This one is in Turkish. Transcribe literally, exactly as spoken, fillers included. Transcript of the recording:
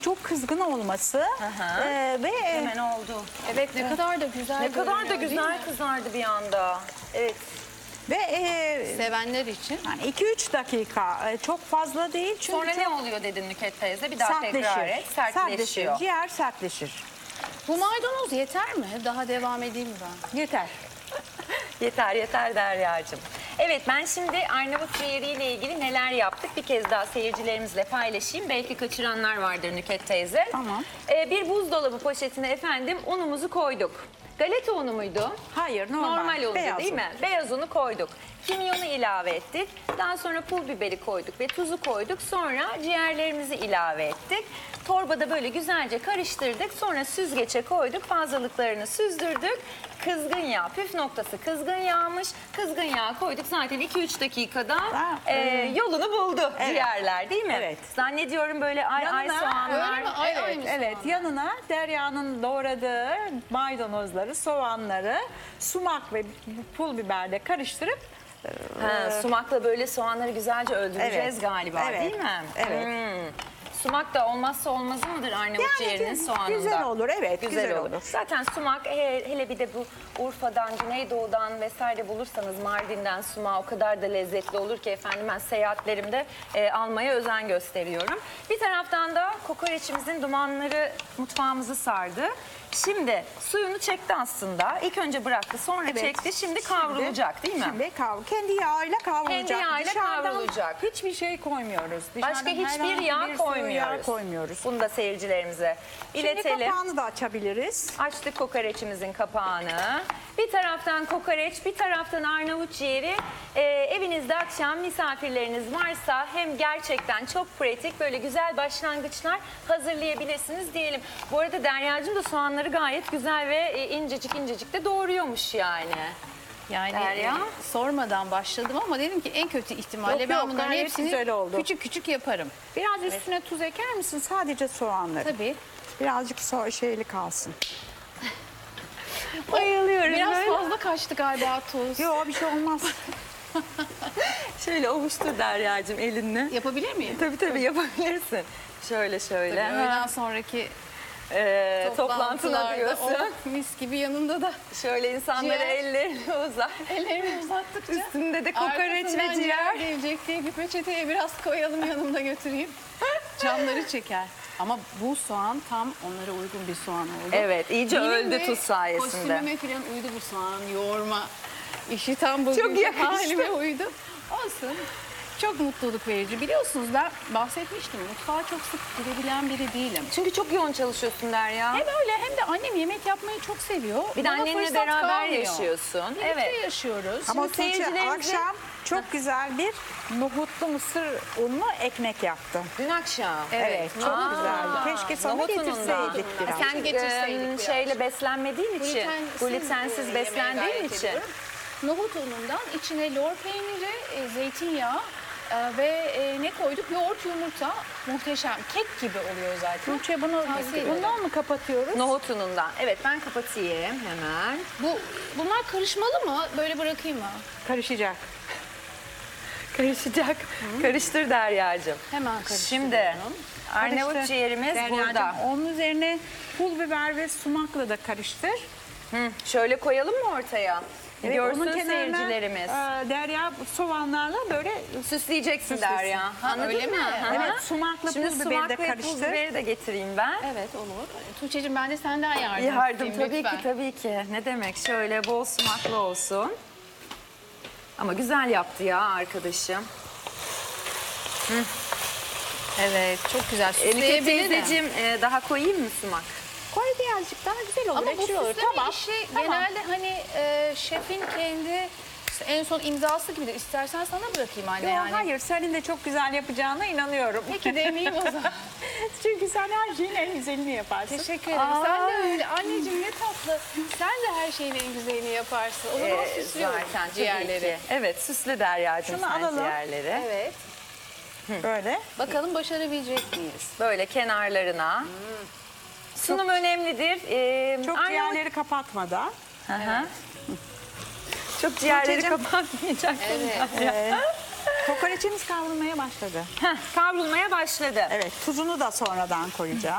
Çok kızgın olması Aha. e, ve Hemen oldu. Evet, ne kadar da güzel Ne kadar da görünüyor, değil güzel mi? kızardı bir anda. Evet. ve e, Sevenler için. yani iki üç dakika e, çok fazla değil çünkü Sonra çok ne oluyor dedin Nükhet teyze? Bir daha tekrar sertleşir. et. Sertleşiyor. Ciğer sertleşir. Bu maydanoz yeter mi? Daha devam edeyim mi ben? Yeter. Yeter yeter Derya'cığım. Evet, ben şimdi Arnavut ciğeriyle ilgili neler yaptık bir kez daha seyircilerimizle paylaşayım. Belki kaçıranlar vardır Nükhet teyze. Tamam. Ee, bir buzdolabı poşetine efendim unumuzu koyduk. Galeta unu muydu? Hayır, normal. Normal unu Beyaz değil un. mi? Beyaz unu koyduk. Kimyonu ilave ettik. Daha sonra pul biberi koyduk ve tuzu koyduk. Sonra ciğerlerimizi ilave ettik. Torbada böyle güzelce karıştırdık. Sonra süzgece koyduk. Fazlalıklarını süzdürdük. Kızgın yağ, püf noktası kızgın yağmış. Kızgın yağ koyduk. Zaten iki üç dakikada Ha, e, evet. yolunu buldu Evet. ciğerler değil mi? Evet. Zannediyorum böyle ay ay Yanına- soğanlar. Öyle mi? Ay ay Evet, mı evet. soğanlar? Yanına Derya'nın doğradığı maydanozları, soğanları, sumak ve pul biberle karıştırıp Ha, sumakla böyle soğanları güzelce öldüreceğiz Evet. galiba Evet. değil mi? Evet. Hmm. Sumak da olmazsa olmazı mıdır Arnavut ciğerinin gü- soğanında? güzel olur, evet, Güzel, güzel olur. olur. Zaten sumak he- hele bir de bu Urfa'dan, Güneydoğu'dan vesaire bulursanız Mardin'den sumağı o kadar da lezzetli olur ki efendim ben seyahatlerimde e, almaya özen gösteriyorum. Bir taraftan da kokoreçimizin dumanları mutfağımızı sardı. Şimdi suyunu çekti aslında. İlk önce bıraktı, sonra Evet. çekti. Şimdi kavrulacak değil mi? Şimdi kavrul, kendi yağıyla kavrulacak. Kendi yağıyla Dışarıdan kavrulacak. hiçbir şey koymuyoruz. Başka Dışarıdan hiçbir herhangi yağ bir sıvı koymuyoruz. yağ koymuyoruz. Bunu da seyircilerimize Şimdi iletelim. kapağını da açabiliriz. Açtık kokoreçimizin kapağını. Bir taraftan kokoreç, bir taraftan Arnavut ciğeri. Ee, evinizde akşam misafirleriniz varsa hem gerçekten çok pratik böyle güzel başlangıçlar hazırlayabilirsiniz diyelim. Bu arada Derya'cığım da soğanları gayet güzel ve e, incecik incecik de doğruyormuş yani. Yani Derya? e, sormadan başladım ama dedim ki en kötü ihtimalle Yok, ben yok, bunların gayet hepsini güzel oldu. küçük küçük yaparım. Biraz üstüne tuz eker misin? Sadece soğanları. Tabii. Birazcık so şeyli kalsın. Bayılıyorum. Biraz böyle. fazla kaçtı galiba tuz. Yok, bir şey olmaz. Şöyle ovuştur Derya'cığım elinle. Yapabilir miyim? Tabii tabii yapabilirsin. Şöyle şöyle. Tabii, öğleden sonraki Ee, toplantına toplantılarda diyorsun. o mis gibi yanında da Şöyle insanlara Ciğer. ellerini uzat. ellerimi uzattıkça Üstünde de kokoreç arkasından ve ciğer. gelecek diye bir peçeteye biraz koyalım yanımda götüreyim. Canları çeker. Ama bu soğan tam onlara uygun bir soğan oldu. Evet, iyice Benim öldü de tuz sayesinde. Kostümüme falan uydu bu soğan yoğurma işi tam bugün Çok yakıştı. halime uydu. Olsun. Çok mutluluk verici. Biliyorsunuz ben bahsetmiştim. Mutfağa çok sık girebilen biri değilim. Çünkü çok yoğun çalışıyorsun Derya. Hem öyle hem de annem yemek yapmayı çok seviyor. Bir de Bana annenle fırsat beraber kalmıyor. yaşıyorsun. Birlikte Evet. yaşıyoruz. Ama Şimdi Tuğçe seyircilerimize- akşam çok güzel bir nohutlu mısır unlu ekmek yaptı. Dün akşam. Evet, çok Aa, güzeldi. Keşke sana nohut unundan. getirseydik biraz. Sen Getirseydik e, biraz. şeyle beslenmediğin için, Glutensiz, glutensiz e, yemeğe beslendiğin gayret için. ediyorum. Nohut unundan içine lor peyniri, e, zeytinyağı e, ve e, ne koyduk? Yoğurt, yumurta. Muhteşem. Kek gibi oluyor zaten. Tuğçe bunu Tavsiye ederim. bundan mı kapatıyoruz? Nohut unundan. Evet, ben kapatayım hemen. Bu bunlar karışmalı mı? Böyle bırakayım mı? Karışacak. Karışacak. Karıştır Derya'cığım. Hemen karıştırıyorum. Şimdi Arnavut Karıştır. ciğerimiz Deryacığım, burada. onun üzerine pul biber ve sumakla da karıştır. Hı, şöyle koyalım mı ortaya? Evet, Görsün onun kenarına, seyircilerimiz. e, Derya soğanlarla böyle Süsleyeceksin Süslesin. Derya. Ha, Anladın öyle mı? mi? Hı hı. Evet, sumakla Şimdi pul biberi sumak de ve karıştır. pul biberi de getireyim ben. Evet olur. Tuğçe'cim ben de senden yardım Yardım isteyeyim tabii lütfen. ki tabii ki. Ne demek? Şöyle bol sumaklı olsun. Ama güzel yaptı ya arkadaşım. Evet çok güzel. Elike Süsleyebilirim. teyzeciğim e, daha koyayım mı sumak? koy birazcık daha güzel olur. Ama bu ekşi süsleme olur. Tamam. işi Tamam. genelde hani e, şefin kendi işte en son imzası gibidir. İstersen sana bırakayım anne Yok, yani. hayır, senin de çok güzel yapacağına inanıyorum. Peki deneyeyim o zaman. Çünkü sen her şeyin en güzelini yaparsın. Teşekkür ederim. Sen de öyle. Anneciğim ne tatlı. Sen de her şeyin en güzelini yaparsın. O zaman Ee, süslüyorum zaten tabii ciğerleri. ki. Evet süsle Derya'cığım Şunu sen alalım. ciğerleri. Evet. Böyle. Bakalım başarabilecek miyiz? Böyle kenarlarına. Sunum önemlidir. Ee, Çok Arnavut- ciğerleri kapatmadan. Hı hı. Çok ciğerleri Tuğçe'cim. kapatmayacaksın. Evet. Ee, kokoreçimiz kavrulmaya başladı. Heh, kavrulmaya başladı. Evet, tuzunu da sonradan koyacağız.